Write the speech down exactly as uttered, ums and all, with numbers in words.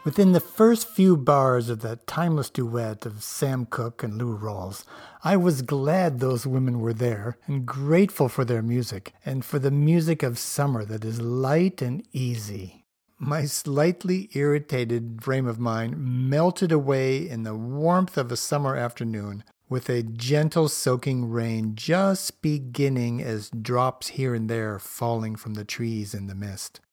Within the first few bars of that timeless duet of Sam Cooke and Lou Rawls, I was glad those women were there and grateful for their music and for the music of summer that is light and easy. My slightly irritated frame of mind melted away in the warmth of a summer afternoon, with a gentle soaking rain just beginning as drops here and there falling from the trees in the mist.